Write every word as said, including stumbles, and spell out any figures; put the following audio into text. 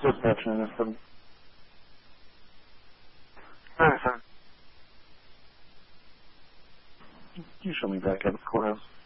tudsz megcsinálni ezt a... Persze. Ki is, amíg el kell a kórház.